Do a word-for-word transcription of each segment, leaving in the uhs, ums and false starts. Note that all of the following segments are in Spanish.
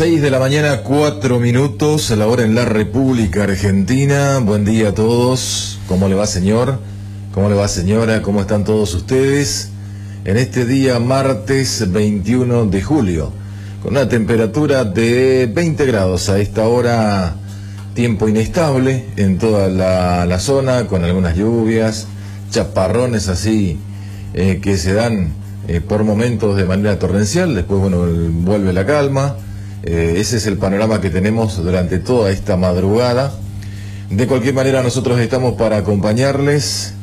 seis de la mañana, cuatro minutos, a la hora en la República Argentina. Buen día a todos. ¿Cómo le va, señor? ¿Cómo le va, señora? ¿Cómo están todos ustedes? En este día, martes veintiuno de julio, con una temperatura de veinte grados a esta hora, tiempo inestable en toda la, la zona, con algunas lluvias, chaparrones así eh, que se dan eh, por momentos de manera torrencial. Después, bueno, vuelve la calma. Eh, ese es el panorama que tenemos durante toda esta madrugada. De cualquier manera, nosotros estamos para acompañarles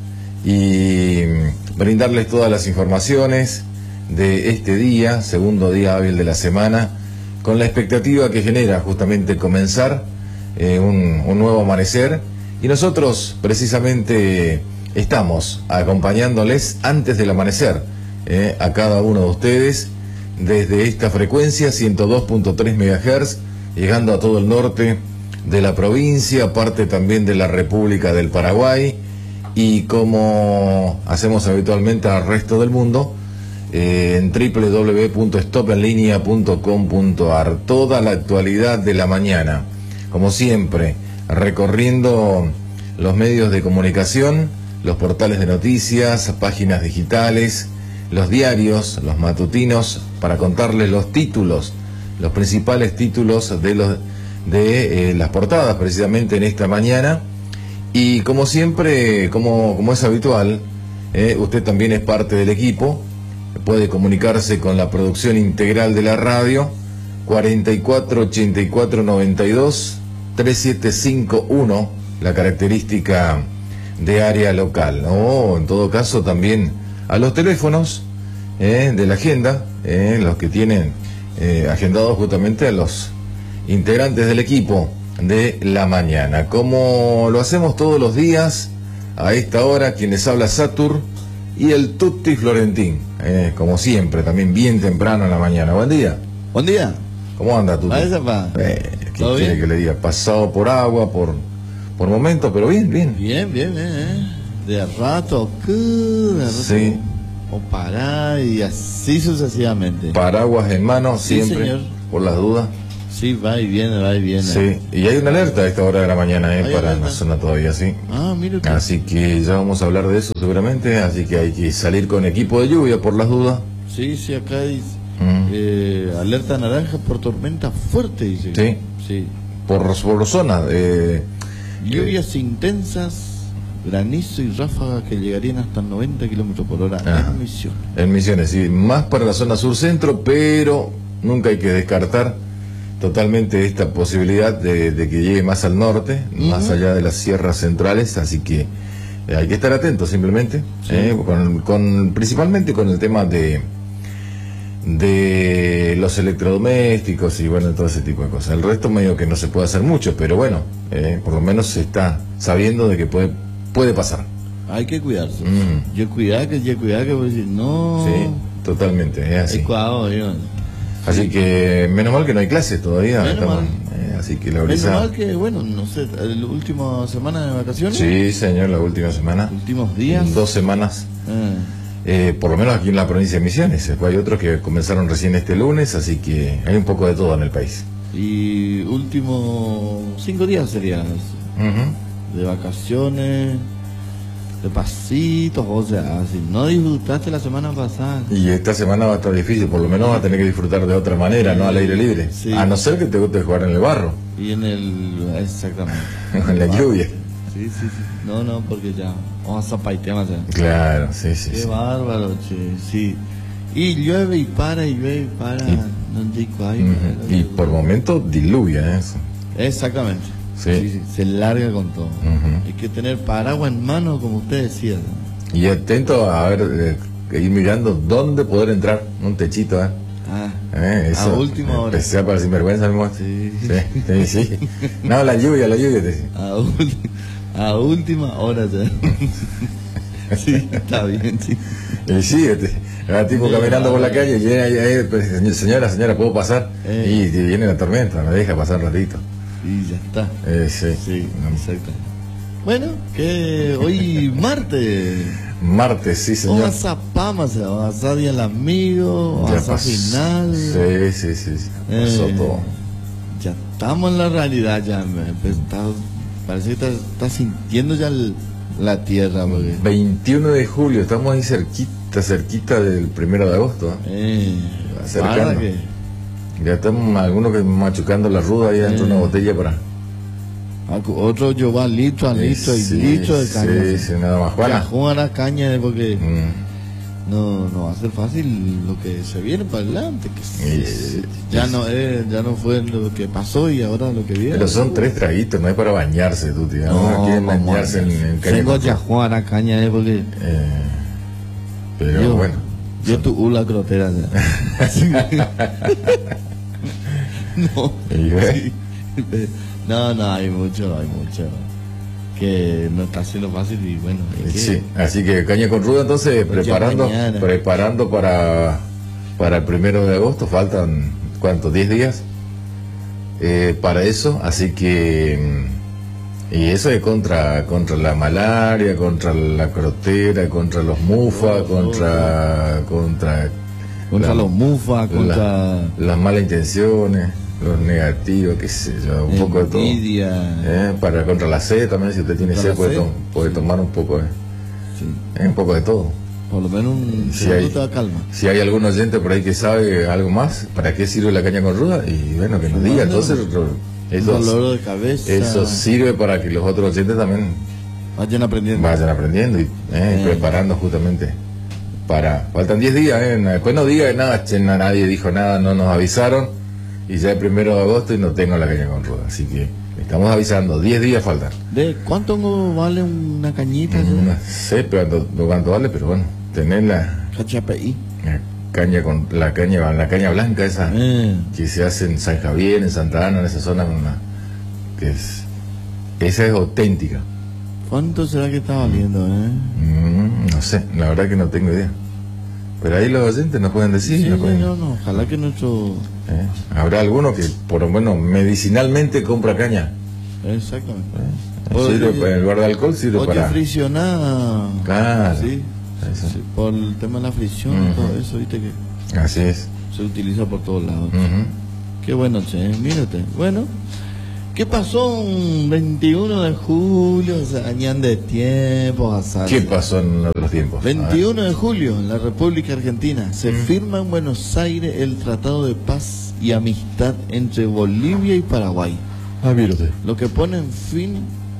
y brindarles todas las informaciones de este día, segundo día hábil de la semana, con la expectativa que genera justamente comenzar eh, un, un nuevo amanecer. Y nosotros precisamente estamos acompañándoles antes del amanecer eh, a cada uno de ustedes, desde esta frecuencia ciento dos punto tres megahertz, llegando a todo el norte de la provincia, parte también de la República del Paraguay, y como hacemos habitualmente al resto del mundo, eh, en doble u doble u doble u punto stop en linea punto com punto a r. Toda la actualidad de la mañana, como siempre, recorriendo los medios de comunicación, los portales de noticias, páginas digitales, los diarios, los matutinos, para contarles los títulos, los principales títulos de los de eh, las portadas precisamente en esta mañana. Y como siempre, como, como es habitual, eh, usted también es parte del equipo, puede comunicarse con la producción integral de la radio, cuarenta y cuatro ochenta y cuatro noventa y dos treinta y siete cincuenta y uno, la característica de área local, o en todo caso también a los teléfonos eh, de la agenda, eh, los que tienen eh, agendados justamente a los integrantes del equipo de la mañana. Como lo hacemos todos los días, a esta hora, quienes habla Satur y el Tutti Florentín, eh, como siempre, también bien temprano en la mañana. Buen día. Buen día. ¿Cómo anda Tutti? Eh, ¿Qué quiere que le diga? Pasado por agua, por, por momentos, pero bien, bien. Bien, bien, bien, eh. De rato, de rato. Sí. O parar y así sucesivamente. Paraguas en mano, Sí, siempre, señor. por las dudas. Sí, va y viene, va y viene. Sí, y hay una alerta a esta hora de la mañana eh, ¿Hay para alerta? la zona todavía, sí. Ah, mire usted. Así que ya vamos a hablar de eso seguramente, así que hay que salir con equipo de lluvia por las dudas. Sí, sí, acá dice Mm. eh, alerta naranja por tormenta fuerte, dice. Sí. Sí. Por, por zona. Eh, Lluvias intensas, granizo y ráfagas que llegarían hasta noventa kilómetros por hora Ajá. en Misiones. en Misiones, sí, más para la zona sur-centro, pero nunca hay que descartar totalmente esta posibilidad de, de que llegue más al norte, uh-huh. más allá de las sierras centrales, así que eh, hay que estar atentos simplemente, sí. eh, con, con, principalmente con el tema de de los electrodomésticos y bueno, todo ese tipo de cosas. El resto medio que no se puede hacer mucho, pero bueno, eh, por lo menos se está sabiendo de que puede puede pasar. Hay que cuidarse. Mm. Yo cuidar que yo cuidar que por decir no. Sí, totalmente, es así. Hay cuidado, yo. Así Sí. que menos mal que no hay clases todavía. Menos estamos, mal. eh, así que la Menos brisa. mal que, bueno, no sé, la última semana de vacaciones. Sí, señor, la última semana. Últimos días. Dos semanas. Ah. Eh, por lo menos aquí en la provincia de Misiones. Después hay otros que comenzaron recién este lunes, así que hay un poco de todo en el país. Y últimos cinco días serían Uh-huh. de vacaciones, de pasitos, o sea, si no disfrutaste la semana pasada. Y esta semana va a estar difícil, por lo menos vas a tener que disfrutar de otra manera, no al aire libre. Sí. A no ser que te guste jugar en el barro, Y en el. Exactamente. en la lluvia. Sí, sí, sí. No, no, porque ya. Vamos a zapaitear más allá. Claro, sí, sí. Qué sí. bárbaro, che, sí. Y llueve y para, y llueve y para. Y- no digo, ay, Ujú. Y por momentos diluvia eso. Exactamente. Sí. Sí, sí, se larga con todo. Ujú. Hay que tener paraguas en mano, como usted decía. ¿no? Y atento a ver, eh, ir mirando dónde poder entrar, un techito, ¿eh? Ah, Eh, eso, a última hora. Especial para sinvergüenza, mismo. Sí. Sí, sí, sí. No, la lluvia, la lluvia. Te... A, ul- a última hora ya. Sí, está bien, sí. Y sí, este, era tipo Sí, caminando por la ah, calle y llega ahí, ahí, pues, señora, señora, ¿puedo pasar? Eh. Y, y viene la tormenta, me deja pasar un ratito. Y ya está. Eh, sí. Sí, exacto. Bueno, que hoy martes. Martes, sí, señor. Vamos a Pama, se va a pasar día el amigo, Ya vamos a pasó. final. Sí, sí, sí, sí. Pasó Eh, todo. Ya estamos en la realidad, ya me, pues, está, parece que está, está sintiendo ya el, la tierra. Porque... veintiuno de julio, estamos ahí cerquita, cerquita del primero de agosto. ¿eh? Eh, Acercando. que... Ya estamos algunos que machucando la ruda ahí dentro de Eh. una botella para... Otro lleva litro a litro y sí, litro de caña. Sí, sí, nada más. Ya Juana. jugar a caña eh, porque Mm. no, no va a ser fácil lo que se viene para adelante. Que Sí, se- sí, ya sí. no eh, ya no fue lo que pasó y ahora lo que viene. Pero son tres traguitos, no es para bañarse, tú, tío. No, no quieren vamos a bañarse en, ver. en caña Tengo con ya ruda. jugar a caña eh, porque Eh, pero yo, bueno. yo tu ula crotera ya. No. Y ve, Sí. No, no, hay mucho, hay mucho que no está siendo fácil y bueno, hay que- sí, así que caña con ruda, entonces Pues ya preparando, mañana. preparando para, para el primero de agosto, faltan, ¿cuántos? ¿diez días? Eh, para eso, así que, mm, y eso es contra, contra la malaria, contra la crotera, contra los mufas, Todo, contra, contra, contra la- los mufas, contra la- las malas intenciones, los negativos, qué sé yo, un poco de todo. envidia. Eh, para contra la sed también, si usted tiene Contra sed la puede, sed, to- puede sí. tomar un poco, eh. Sí, Eh, un poco de todo. por lo menos un Si segundo hay- te da calma. Si hay algún oyente por ahí que sabe algo más, ¿para qué sirve la caña con ruda? Y bueno, que nos diga. Entonces, ro- Un eso, dolor de cabeza. eso sirve para que los otros oyentes también Vayan aprendiendo. vayan aprendiendo y eh, Eh. preparando justamente para... Faltan diez días, eh. Después no diga nada, che, na- nadie dijo nada, no nos avisaron y ya el primero de agosto y no tengo la caña con ruda. Así que estamos avisando, diez días faltan. ¿De cuánto vale una cañita? No sé cuánto, cuánto vale, pero bueno, tener la, H P I. la caña con la caña, la caña blanca esa Eh, que se hace en San Javier, en Santa Ana, en esa zona, una- que es, esa es auténtica. ¿Cuánto será que está valiendo? Eh? Mm, no sé, la verdad que no tengo idea. Pero ahí los oyentes nos pueden decir. Sí, nos sí, pueden- no, no. Ojalá que nuestro. ¿eh? Habrá alguno que, por lo menos, medicinalmente compra caña. Exactamente. ¿eh? Por- Sirve para- en lugar de alcohol, sirve Oye, para. friccionada. Claro. Sí, Eso. sí, por el tema de la fricción y Ujú. todo eso, viste que Así es. se utiliza por todos lados. Ujú. Qué bueno, che, mírate. Bueno, ¿qué pasó un veintiuno de julio? Se dañan de tiempo, azar. ¿Qué pasó en otros tiempos? A ver. veintiuno de julio, en la República Argentina, se Mm. firma en Buenos Aires el Tratado de Paz y Amistad entre Bolivia y Paraguay, Ah, mire usted. lo que pone en fin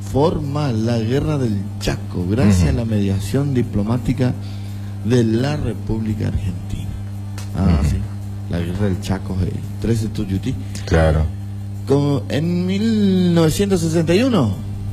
formal la guerra del Chaco, gracias Ujú. a la mediación diplomática de la República Argentina. Ah, Ujú. sí, la guerra del Chaco, eh, trece Tuyutí. Claro. Como en mil novecientos sesenta y uno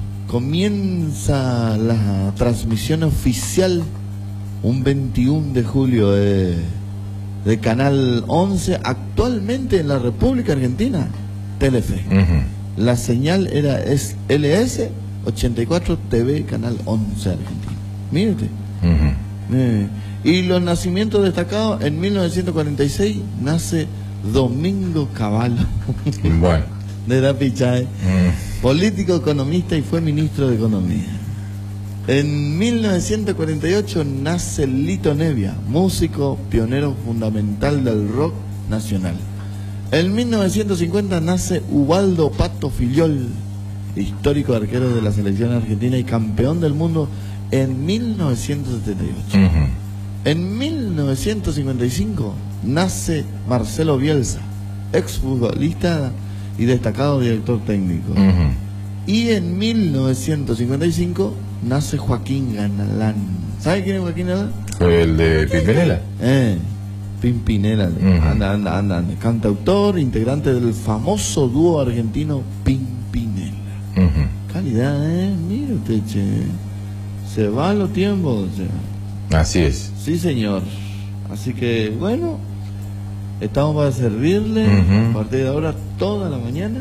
comienza la transmisión oficial un veintiuno de julio de, de Canal once, actualmente en la República Argentina, Telefe. Ujú. La señal era es L S ochenta y cuatro T V, Canal once Argentina. Mírate. Ujú. Eh, y los nacimientos destacados, en mil novecientos cuarenta y seis nace Domingo Cavallo Bueno. de la Pichay, Mm. político, economista y fue ministro de Economía. En mil novecientos cuarenta y ocho nace Lito Nevia, músico pionero fundamental del rock nacional. En mil novecientos cincuenta nace Ubaldo Pato Fillol, histórico arquero de la selección argentina y campeón del mundo en mil novecientos setenta y ocho. Ujú. En mil novecientos cincuenta y cinco nace Marcelo Bielsa, exfutbolista y destacado director técnico. Ujú. Y en mil novecientos cincuenta y cinco nace Joaquín Galán. ¿Sabe quién es Joaquín Galán? Fue el de Pimpinela. Eh, Pimpinela. Ujú. Anda, anda, anda, anda. Cantautor, integrante del famoso dúo argentino Pimpinela. Ujú. Calidad, ¿eh? Mire usted, che. Se van los tiempos, che. Así es. Sí, señor. Así que, bueno, estamos para servirle Ujú. a partir de ahora toda la mañana.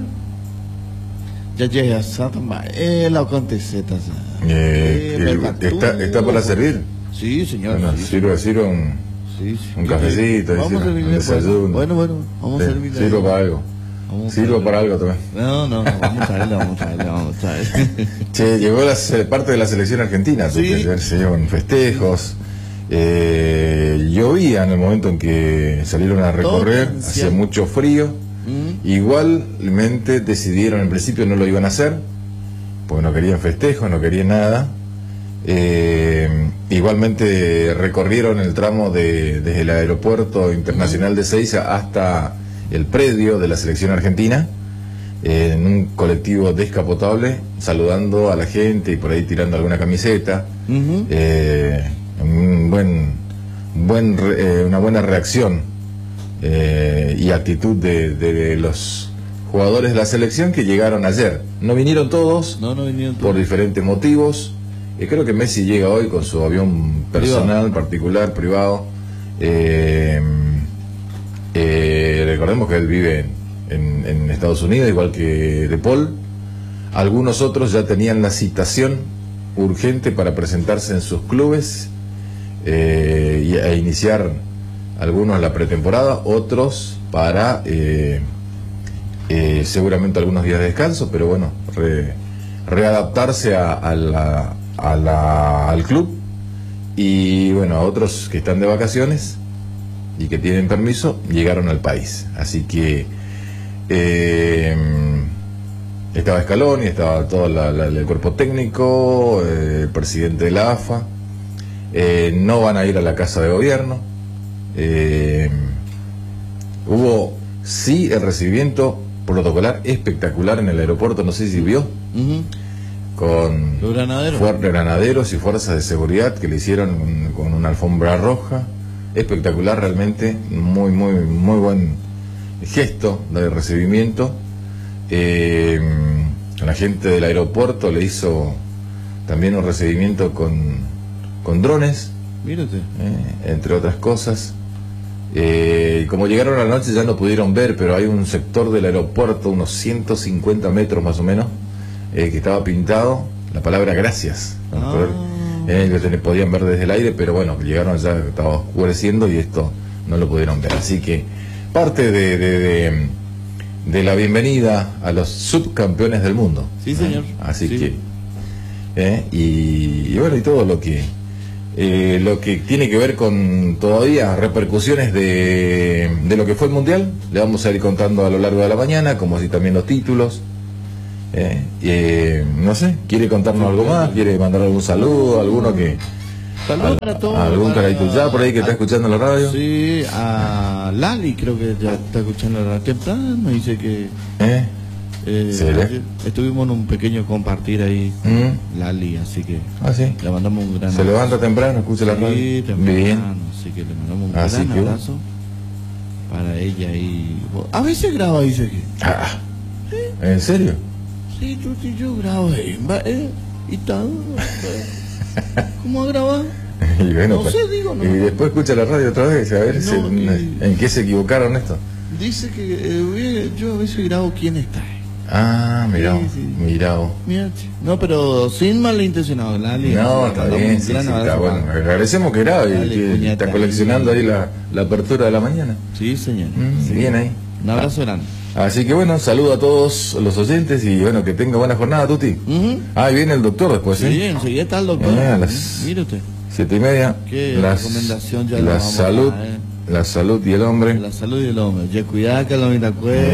Ya llega Santa Maela o con teseta. Eh, Eh, el- me está, está para servir. Sí, señor. Bueno, sí, sirve, sirve un, sí, sí. un cafecito, Vamos sirve, a servirle un pues. desayuno. Bueno, bueno, vamos a Sí, servirle. sirve para algo. Vamos a Sirve servirle. para algo también. No, no, no, vamos a traerle, vamos a traerle, vamos a traerle. Che, llegó la se- parte de la selección argentina, Sí. que se llevan festejos. Eh, llovía en el momento en que salieron a recorrer, Torrencial. hacía mucho frío. Mm. Igualmente decidieron, en principio no lo iban a hacer, porque no querían festejos, no querían nada. Eh, igualmente recorrieron el tramo de, desde el aeropuerto internacional de Ezeiza hasta el predio de la selección argentina, eh, en un colectivo descapotable, saludando a la gente y por ahí tirando alguna camiseta. Uh-huh. eh, un buen, buen eh, una buena reacción eh, y actitud de, de los jugadores de la selección que llegaron ayer. No vinieron todos, no, no vinieron todos. Por diferentes motivos. Eh, creo que Messi llega hoy con su avión personal, privado. particular, privado. Eh, eh, recordemos que él vive en, en Estados Unidos, igual que De Paul. Algunos otros ya tenían la citación urgente para presentarse en sus clubes eh, y a iniciar algunos la pretemporada, otros para eh, eh, seguramente algunos días de descanso, pero bueno, re, readaptarse a, a la A la, al club, y bueno, a otros que están de vacaciones y que tienen permiso llegaron al país. Así que eh, estaba Scaloni, estaba todo la, la, el cuerpo técnico, eh, el presidente de la A F A. Eh, no van a ir a la casa de gobierno. Eh, hubo sí el recibimiento protocolar espectacular en el aeropuerto, no sé si vio. Uh-huh. Con los granaderos. fuertes granaderos y fuerzas de seguridad que le hicieron con, con una alfombra roja, espectacular realmente, muy muy muy buen gesto de recibimiento. Eh, la gente del aeropuerto le hizo también un recibimiento con, con drones, mírate, eh, entre otras cosas. Eh, como llegaron a la noche ya no pudieron ver, pero hay un sector del aeropuerto, unos ciento cincuenta metros más o menos, Eh, que estaba pintado la palabra gracias, ah. poder, eh, que se podían ver desde el aire, pero bueno, llegaron ya, estaba oscureciendo y esto no lo pudieron ver. Así que parte de, de, de, de la bienvenida a los subcampeones del mundo. Sí, señor. ¿eh? Así sí. que eh, y, y bueno, y todo lo que eh, lo que tiene que ver con todavía repercusiones de, de lo que fue el mundial, le vamos a ir contando a lo largo de la mañana, como así también los títulos. Eh, eh, no sé, ¿quiere contarnos algo más? ¿Quiere mandar algún saludo? ¿Alguno que... Saludos para todos. ¿Algún para... carayito ya por ahí que está escuchando la radio? Sí, a Lali creo que ya está escuchando la radio. Temprano me dice que... ¿Eh? Eh, estuvimos en un pequeño compartir ahí, ¿Mm? Lali, así que... Ah, sí. Le mandamos un gran ¿Se abrazo. Levanta temprano, escucha la radio? Sí, temprano, bien. Así que le mandamos un así gran que... abrazo para ella y... A veces graba, dice que... Ah, ¿sí? ¿En serio? Sí, tú y yo grabo ahí, ¿eh? Y tal. ¿Cómo grabado? Y bueno, no sé, digo, no. Y después escucha la radio otra vez, a ver no, si, que... en qué se equivocaron esto. Dice que eh, yo a veces grabo quién está ahí. Ah, mirá, sí, sí. mirá. Mirá, no, pero sin malintencionado, Lali. No, está bien, sí, sí, está bueno. Agradecemos que grabe y que está coleccionando ahí la, la apertura de la mañana. Sí, señor. Mm, sí. Bien ahí. Un abrazo ah. grande. Así que bueno, saludo a todos los oyentes y bueno, que tenga buena jornada, Tuti. Uh-huh. Ah, y viene el doctor después, ¿eh? Sí, enseguida está el doctor. Eh, a las Mire usted. Siete y media. Qué las, recomendación ya la salud, a, eh. la salud y el hombre. La salud y el hombre. Ya cuidado que lo mira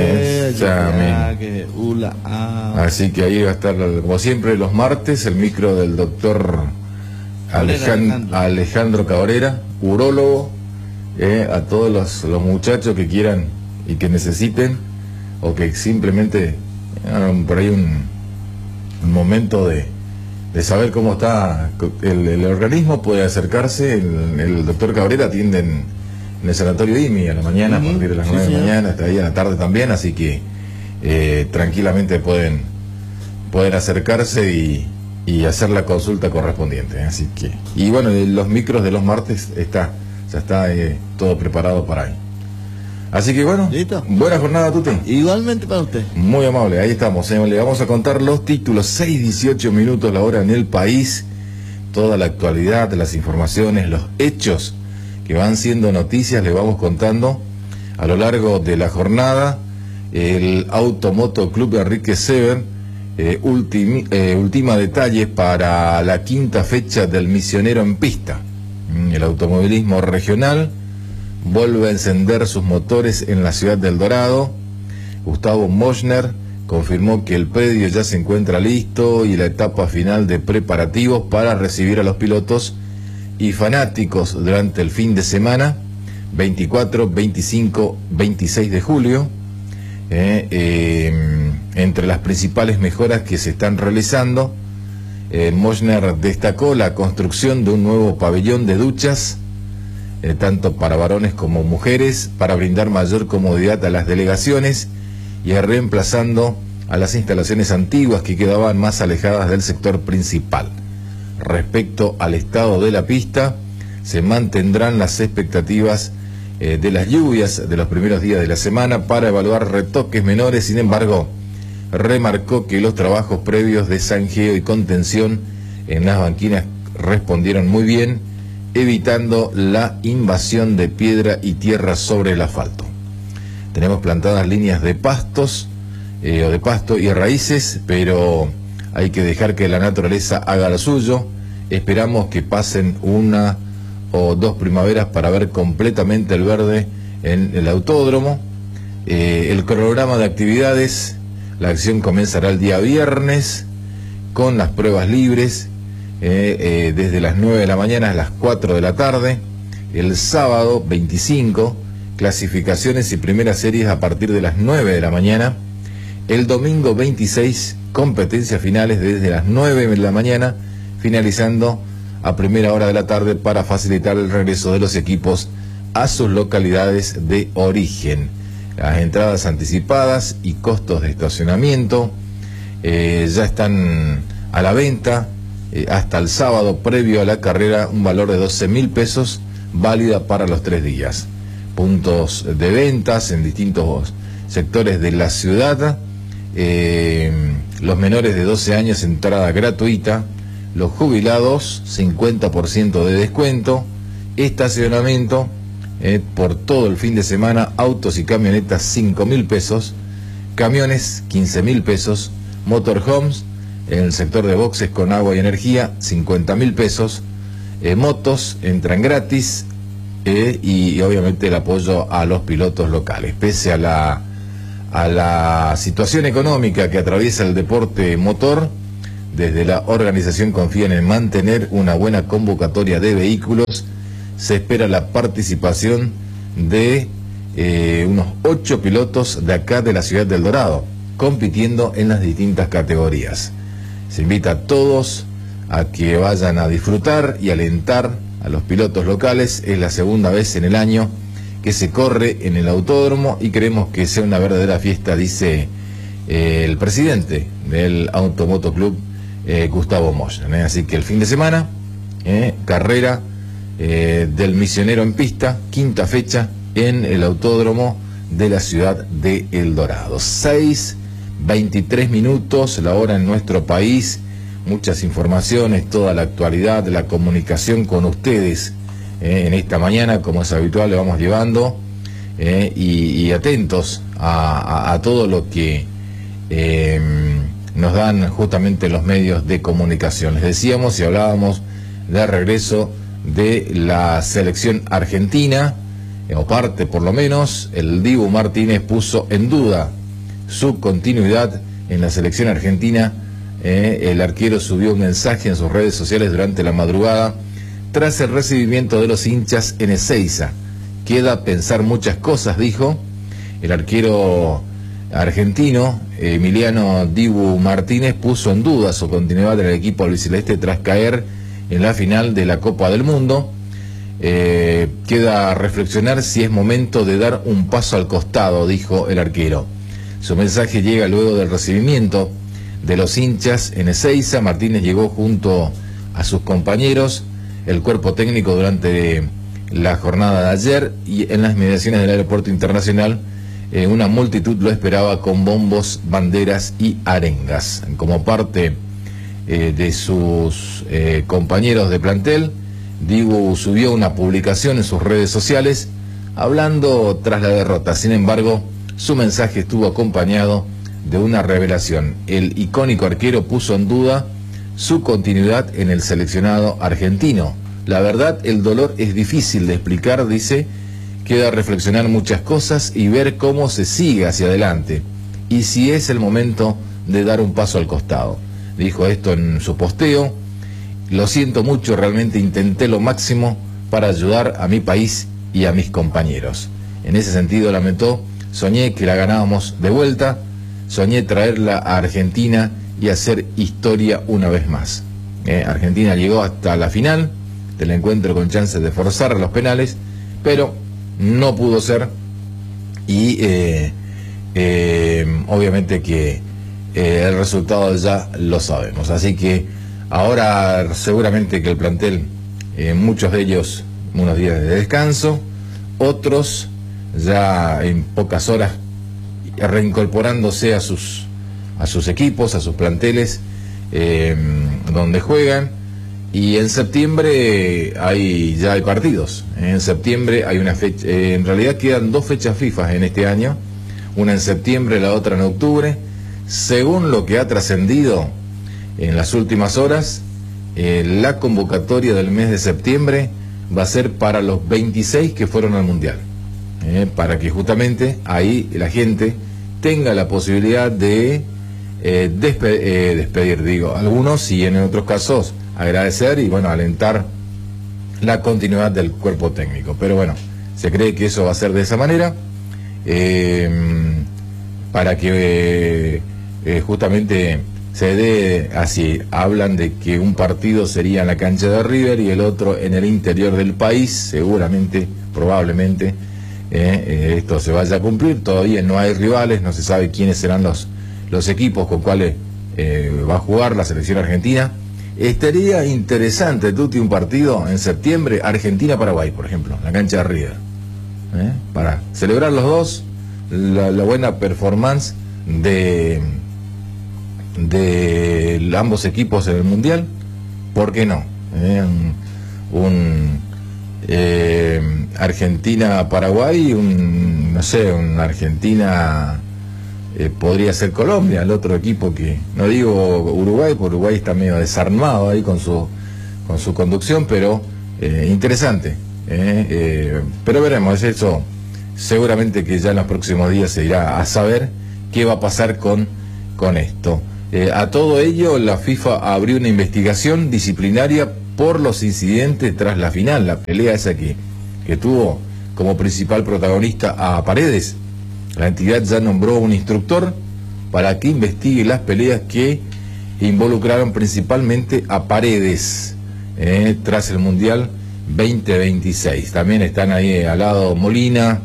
cuida, que ula, ah. Así que ahí va a estar, como siempre, los martes, el micro del doctor Alejandro, Alejandro. Alejandro Cabrera, urólogo, eh, a todos los, los muchachos que quieran y que necesiten, o que simplemente eh, por ahí un, un momento de, de saber cómo está el, el organismo, puede acercarse. El, el doctor Cabrera atiende en, en el sanatorio I M I a la mañana, uh-huh. a partir de las nueve sí, de la mañana, hasta ahí a la tarde también, así que eh, tranquilamente pueden, pueden acercarse y, y hacer la consulta correspondiente. Así que, y bueno, los micros de los martes está, ya está eh, todo preparado para ahí. Así que bueno, ¿listo? Buena jornada, Tuti. Igualmente para usted. Muy amable, ahí estamos. Eh. Le vamos a contar los títulos, seis dieciocho minutos la hora en el país. Toda la actualidad, las informaciones, los hechos que van siendo noticias, le vamos contando a lo largo de la jornada. El Automoto Club Enrique Sever eh, ultimi, eh, ultima detalles para la quinta fecha del Misionero en Pista. El automovilismo regional vuelve a encender sus motores en la ciudad del Dorado. Gustavo Moschner confirmó que el predio ya se encuentra listo y la etapa final de preparativos para recibir a los pilotos y fanáticos durante el fin de semana veinticuatro, veinticinco, veintiséis de julio. Eh, eh, entre las principales mejoras que se están realizando, eh, Moschner destacó la construcción de un nuevo pabellón de duchas, eh, tanto para varones como mujeres, para brindar mayor comodidad a las delegaciones y reemplazando a las instalaciones antiguas que quedaban más alejadas del sector principal. Respecto al estado de la pista, se mantendrán las expectativas eh, de las lluvias de los primeros días de la semana para evaluar retoques menores. Sin embargo, remarcó que los trabajos previos de zanjeo y contención en las banquinas respondieron muy bien, evitando la invasión de piedra y tierra sobre el asfalto. Tenemos plantadas líneas de pastos eh, o de pasto y raíces, pero hay que dejar que la naturaleza haga lo suyo. Esperamos que pasen una o dos primaveras para ver completamente el verde en el autódromo. Eh, el cronograma de actividades, la acción comenzará el día viernes con las pruebas libres eh, eh, desde las nueve de la mañana a las cuatro de la tarde. El sábado veinticinco, clasificaciones y primeras series a partir de las nueve de la mañana. El domingo veintiséis, competencias finales desde las nueve de la mañana, finalizando a primera hora de la tarde para facilitar el regreso de los equipos a sus localidades de origen. Las entradas anticipadas y costos de estacionamiento eh, ya están a la venta eh, hasta el sábado previo a la carrera, un valor de doce mil pesos, válida para los tres días. Puntos de ventas en distintos sectores de la ciudad. Eh, los menores de doce años, entrada gratuita. Los jubilados, cincuenta por ciento de descuento. Estacionamiento eh, por todo el fin de semana. Autos y camionetas, cinco mil pesos. Camiones, quince mil pesos. Motorhomes, en el sector de boxes con agua y energía, cincuenta mil pesos. Eh, motos entran gratis. Eh, y, y obviamente el apoyo a los pilotos locales. Pese a la, a la situación económica que atraviesa el deporte motor, desde la organización confían en mantener una buena convocatoria de vehículos. Se espera la participación de eh, unos ocho pilotos de acá de la ciudad del Dorado, compitiendo en las distintas categorías. Se invita a todos a que vayan a disfrutar y alentar a los pilotos locales. Es la segunda vez en el año que se corre en el autódromo y queremos que sea una verdadera fiesta, dice eh, el presidente del Automoto Club, eh, Gustavo Moschner. ¿eh? Así que el fin de semana, eh, carrera eh, del Misionero en pista, quinta fecha en el autódromo de la ciudad de El Dorado. seis veintitrés minutos, la hora en nuestro país. Muchas informaciones, toda la actualidad, la comunicación con ustedes eh, en esta mañana, como es habitual, le vamos llevando eh, y, y atentos a, a, a todo lo que eh, nos dan justamente los medios de comunicación. Les decíamos y hablábamos del regreso de la selección argentina, eh, o parte por lo menos. El Dibu Martínez puso en duda su continuidad en la selección argentina. Eh, el arquero subió un mensaje en sus redes sociales durante la madrugada tras el recibimiento de los hinchas en Ezeiza. Queda pensar muchas cosas, dijo el arquero argentino. Emiliano Dibu Martínez puso en duda su continuidad en el equipo albiceleste tras caer en la final de la Copa del Mundo. Eh, queda reflexionar si es momento de dar un paso al costado, dijo el arquero. Su mensaje llega luego del recibimiento de los hinchas en Ezeiza. Martínez llegó junto a sus compañeros, el cuerpo técnico, durante la jornada de ayer, y en las inmediaciones del aeropuerto internacional eh, una multitud lo esperaba con bombos, banderas y arengas. Como parte eh, de sus eh, compañeros de plantel, Dibu subió una publicación en sus redes sociales hablando tras la derrota. Sin embargo, su mensaje estuvo acompañado de una revelación. El icónico arquero puso en duda su continuidad en el seleccionado argentino. La verdad, el dolor es difícil de explicar, dice, queda reflexionar muchas cosas y ver cómo se sigue hacia adelante y si es el momento de dar un paso al costado. Dijo esto en su posteo: lo siento mucho, realmente intenté lo máximo para ayudar a mi país y a mis compañeros. En ese sentido lamentó: soñé que la ganábamos de vuelta, soñé traerla a Argentina y hacer historia una vez más. Eh, Argentina llegó hasta la final del encuentro con chances de forzar los penales, pero no pudo ser y eh, eh, obviamente que eh, el resultado ya lo sabemos. Así que ahora seguramente que el plantel, eh, muchos de ellos unos días de descanso, otros ya en pocas horas reincorporándose a sus a sus equipos, a sus planteles eh, donde juegan. Y en septiembre hay ya hay partidos. En septiembre hay una fecha, eh, en realidad quedan dos fechas FIFA en este año, una en septiembre, la otra en octubre. Según lo que ha trascendido en las últimas horas, eh, la convocatoria del mes de septiembre va a ser para los veintiséis que fueron al Mundial, eh, para que justamente ahí la gente tenga la posibilidad de eh, despe eh, despedir, digo, algunos, y en otros casos agradecer y bueno, alentar la continuidad del cuerpo técnico. Pero bueno, se cree que eso va a ser de esa manera, eh, para que eh, eh, justamente se dé así. Hablan de que un partido sería en la cancha de River y el otro en el interior del país, seguramente, probablemente eh, eh, esto se vaya a cumplir. Todavía no hay rivales, no se sabe quiénes serán los, los equipos con cuales eh, va a jugar la selección argentina. Estaría interesante, Tuti, un partido en septiembre, Argentina-Paraguay, por ejemplo, en la cancha de River, ¿eh? Para celebrar los dos la, la buena performance de, de ambos equipos en el Mundial. ¿Por qué no? ¿Eh? Un, un eh, Argentina-Paraguay, un, no sé, un Argentina... Eh, podría ser Colombia, el otro equipo que, no digo Uruguay, porque Uruguay está medio desarmado ahí con su con su conducción, pero eh, interesante, eh, eh, pero veremos, eso seguramente que ya en los próximos días se irá a saber qué va a pasar con, con esto. Eh, a todo ello, la FIFA abrió una investigación disciplinaria por los incidentes tras la final, la pelea esa que, que tuvo como principal protagonista a Paredes. La entidad ya nombró un instructor para que investigue las peleas que involucraron principalmente a Paredes eh, tras el Mundial veinte veintiséis. También están ahí al lado Molina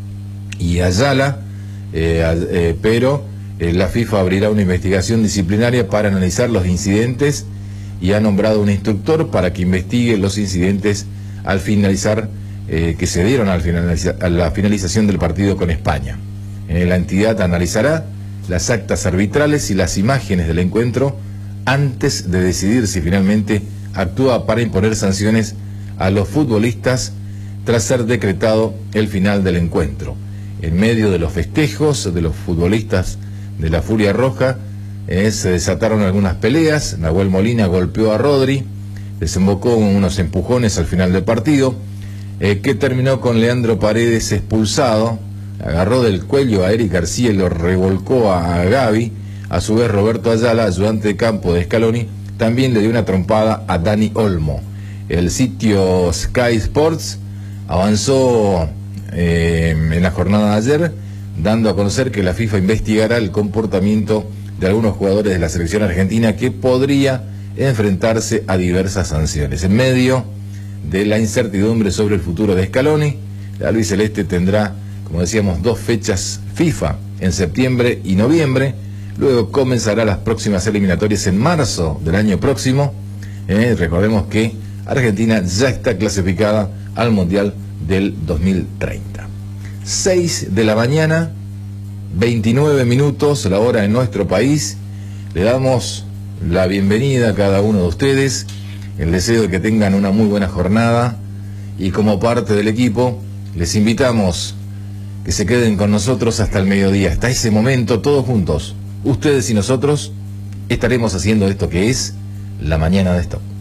y Ayala, eh, eh, pero eh, la FIFA abrirá una investigación disciplinaria para analizar los incidentes y ha nombrado un instructor para que investigue los incidentes al finalizar, eh, que se dieron al finaliza, a la finalización del partido con España. Eh, la entidad analizará las actas arbitrales y las imágenes del encuentro antes de decidir si finalmente actúa para imponer sanciones a los futbolistas tras ser decretado el final del encuentro. En medio de los festejos de los futbolistas de la Furia Roja, eh, se desataron algunas peleas. Nahuel Molina golpeó a Rodri, desembocó unos empujones al final del partido, eh, que terminó con Leandro Paredes expulsado. Agarró del cuello a Eric García y lo revolcó a Gaby. A su vez, Roberto Ayala, ayudante de campo de Scaloni, también le dio una trompada a Dani Olmo. El sitio Sky Sports avanzó eh, en la jornada de ayer, dando a conocer que la FIFA investigará el comportamiento de algunos jugadores de la selección argentina que podría enfrentarse a diversas sanciones. En medio de la incertidumbre sobre el futuro de Scaloni, la albiceleste tendrá, como decíamos, dos fechas FIFA en septiembre y noviembre. Luego comenzará las próximas eliminatorias en marzo del año próximo. Eh, recordemos que Argentina ya está clasificada al Mundial del dos mil treinta. seis de la mañana, veintinueve minutos, la hora en nuestro país. Le damos la bienvenida a cada uno de ustedes, el deseo de que tengan una muy buena jornada, y como parte del equipo les invitamos que se queden con nosotros hasta el mediodía. Hasta ese momento, todos juntos, ustedes y nosotros, estaremos haciendo esto que es La Mañana de Stop.